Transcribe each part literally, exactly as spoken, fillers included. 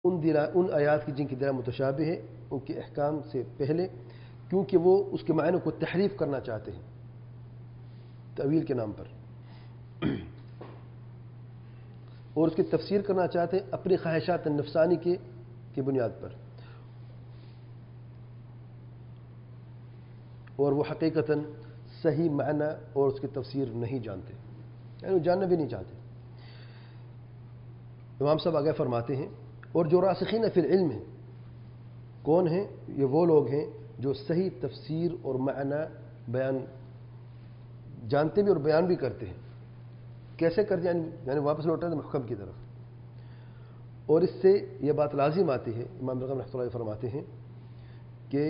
ان دلا ان آیات کی جن کی دلائل متشابہ ہے ان کے احکام سے پہلے، کیونکہ وہ اس کے معنی کو تحریف کرنا چاہتے ہیں تأویل کے نام پر، اور اس کی تفسیر کرنا چاہتے ہیں اپنی خواہشات نفسانی کے کی بنیاد پر، اور وہ حقیقتاً صحیح معنی اور اس کی تفسیر نہیں جانتے، یعنی وہ جاننا بھی نہیں چاہتے۔ امام صاحب آگے فرماتے ہیں اور جو راسخین فی العلم ہیں کون ہیں؟ یہ وہ لوگ ہیں جو صحیح تفسیر اور معنی بیان جانتے بھی اور بیان بھی کرتے ہیں۔ کیسے کرتے ہیں؟ یعنی واپس لوٹتے ہیں محکم کی طرف، اور اس سے یہ بات لازم آتی ہے، امام رحمۃ اللہ علیہ فرماتے ہیں کہ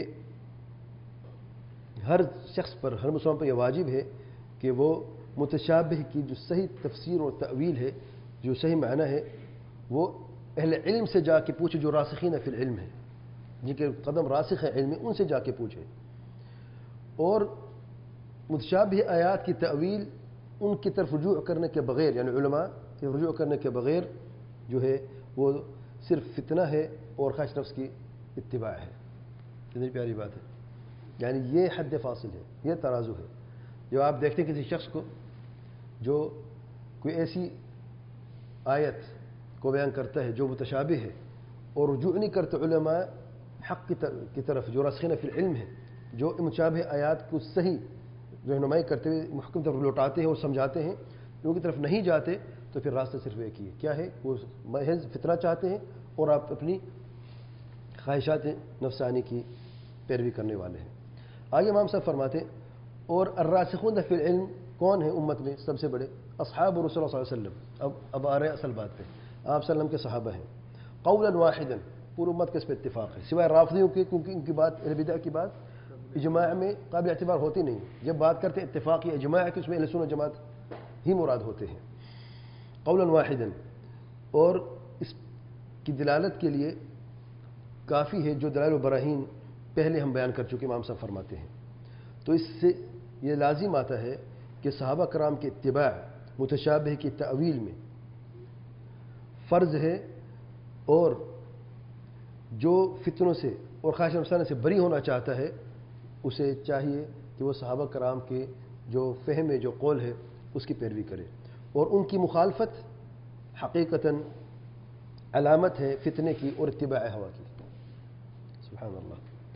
ہر شخص پر، ہر مسلمان پر یہ واجب ہے کہ وہ متشابہ کی جو صحیح تفسیر اور تأویل ہے، جو صحیح معنی ہے، وہ اہل علم سے جا کے پوچھے جو راسخین فی العلم ہے، جن کے قدم راسخ ہے علم میں، ان سے جا کے پوچھے، اور متشابہ آیات کی تأویل ان کی طرف رجوع کرنے کے بغیر، یعنی علماء کی رجوع کرنے کے بغیر جو ہے وہ صرف فتنہ ہے اور خواہش نفس کی اتباع ہے۔ کتنی پیاری بات ہے، یعنی یہ حد فاصل ہے، یہ ترازو ہے۔ جو آپ دیکھتے ہیں کسی شخص کو جو کوئی ایسی آیت کو بیان کرتا ہے جو متشابہ ہے اور رجوع نہیں کرتے علماء حق کی طرف جو راسخین فی العلم ہے، جو متشابہ آیات کو صحیح رہنمائی کرتے ہوئے محکم طرف لوٹاتے ہیں اور سمجھاتے ہیں، ان کی طرف نہیں جاتے، تو پھر راستہ صرف ایک ہی ہے، کیا ہے؟ وہ محض فتنہ چاہتے ہیں اور آپ اپنی خواہشات نفسانی کی پیروی کرنے والے ہیں۔ آگے امام صاحب فرماتے ہیں اور الراسخون فی العلم کون ہیں امت میں سب سے بڑے؟ اصحاب رسول اللہ صلی اللہ علیہ وسلم۔ اب اب آ رہے ہیں اصل بات پہ، آپ صلی اللہ علیہ وسلم کے صحابہ ہیں، قولا واحدا، پوری امت کے اس پہ اتفاق ہے سوائے رافضیوں کے، کیونکہ ان کی بات اہل بدع کی بات اجماع میں قابل اعتبار ہوتی نہیں۔ جب بات کرتے ہیں اتفاقی اجماع ہے کہ اس میں اہل سنت جماعت ہی مراد ہوتے ہیں، قولا واحدا، اور اس کی دلالت کے لیے کافی ہے جو دلائل و براہین پہلے ہم بیان کر چکے، امام صاحب فرماتے ہیں۔ تو اس سے یہ لازم آتا ہے کہ صحابہ کرام کی اتباع متشابہ کی تأویل میں فرض ہے، اور جو فتنوں سے اور خواہش نفسانہ سے بری ہونا چاہتا ہے اسے چاہیے کہ وہ صحابہ کرام کے جو فہم ہے، جو قول ہے، اس کی پیروی کرے، اور ان کی مخالفت حقیقتاً علامت ہے فتنے کی اور اتباع ہوا کی۔ سبحان اللہ۔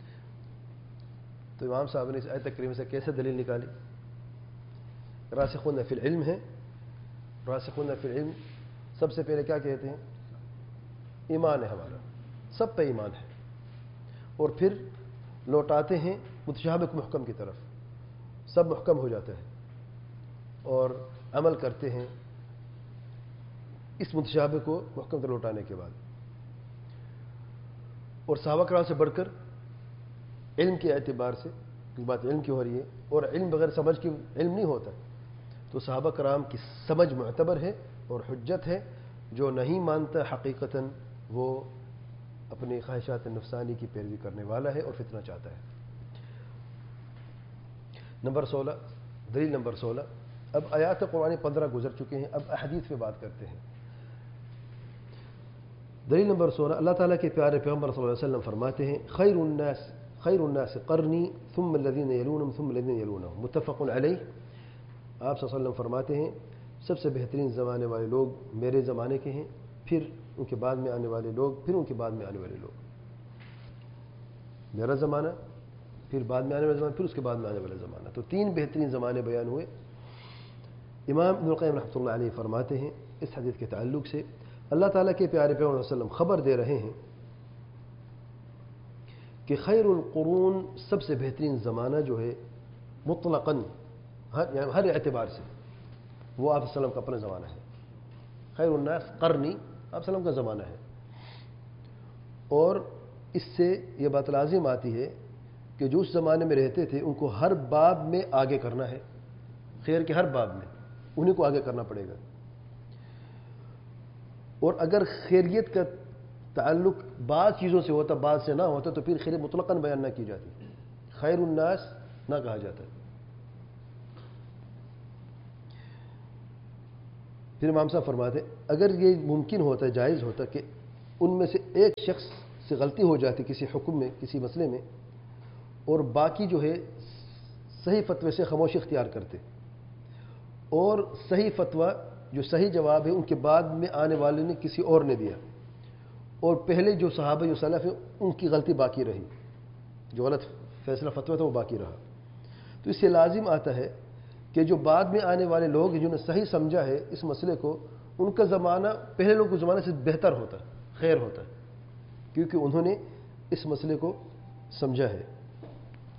تو امام صاحب نے اس آیت کریمہ سے کیسے دلیل نکالی؟ راسخون فی العلم ہے، راسخون فی العلم سب سے پہلے کیا کہتے ہیں؟ ایمان ہے ہمارا، سب پہ ایمان ہے، اور پھر لوٹاتے ہیں متشابہ محکم کی طرف، سب محکم ہو جاتا ہے اور عمل کرتے ہیں اس متشابہ کو محکم طرف لوٹانے کے بعد۔ اور صحابہ کرام سے بڑھ کر علم کے اعتبار سے، بات علم کی ہو رہی ہے، اور علم بغیر سمجھ کے علم نہیں ہوتا، تو صحابہ کرام کی سمجھ معتبر ہے اور حجت ہے۔ جو نہیں مانتا حقیقتاً وہ اپنی خواہشات نفسانی کی پیروی کرنے والا ہے اور فتنہ چاہتا ہے۔ نمبر سولہ، دلیل نمبر سولہ۔ اب آیات قرآن پندرہ گزر چکے ہیں، اب احادیث پہ بات کرتے ہیں۔ دلیل نمبر سولہ، اللہ تعالیٰ کے پیارے پیغمبر صلی اللہ علیہ وسلم فرماتے ہیں خیر الناس خیر الناس قرنی ثم الذین یلونہم ثم الذین یلونہم، متفق علیہ۔ آپ صلی اللہ علیہ وسلم فرماتے ہیں سب سے بہترین زمانے والے لوگ میرے زمانے کے ہیں، پھر ان کے بعد میں آنے والے لوگ، پھر ان کے بعد میں آنے والے لوگ۔ میرا زمانہ، پھر بعد میں آنے والا زمانہ، پھر اس کے بعد میں آنے والا زمانہ، تو تین بہترین زمانے بیان ہوئے۔ امام ابن القیم رحمۃ اللہ علیہ فرماتے ہیں اس حدیث کے تعلق سے اللہ تعالیٰ کے پیارے پیغمبر صلی اللہ علیہ وسلم خبر دے رہے ہیں کہ خیر القرون، سب سے بہترین زمانہ جو ہے مطلقاً ہر یعنی ہر اعتبار سے وہ آپ صلی اللہ علیہ وسلم کا اپنا زمانہ ہے۔ خیر الناس قرنی آپ صلی اللہ علیہ وسلم کا زمانہ ہے، اور اس سے یہ بات لازم آتی ہے کہ جو اس زمانے میں رہتے تھے ان کو ہر باب میں آگے کرنا ہے، خیر کے ہر باب میں انہیں کو آگے کرنا پڑے گا، اور اگر خیریت کا تعلق بعض چیزوں سے ہوتا بعض سے نہ ہوتا تو پھر خیریت مطلقاً بیان نہ کی جاتی، خیر الناس نہ کہا جاتا۔ پھر امام صاحب فرماتے اگر یہ ممکن ہوتا، جائز ہوتا کہ ان میں سے ایک شخص سے غلطی ہو جاتی کسی حکم میں، کسی مسئلے میں، اور باقی جو ہے صحیح فتوے سے خاموشی اختیار کرتے، اور صحیح فتویٰ جو صحیح جواب ہے ان کے بعد میں آنے والے نے کسی اور نے دیا، اور پہلے جو صحابہ جو سلف ہیں ان کی غلطی باقی رہی، جو غلط فیصلہ فتویٰ تھا وہ باقی رہا. تو اس سے لازم آتا ہے کہ جو بعد میں آنے والے لوگ ہیں جنہوں نے صحیح سمجھا ہے اس مسئلے کو، ان کا زمانہ پہلے لوگوں کے زمانے سے بہتر ہوتا ہے، خیر ہوتا ہے، کیونکہ انہوں نے اس مسئلے کو سمجھا ہے.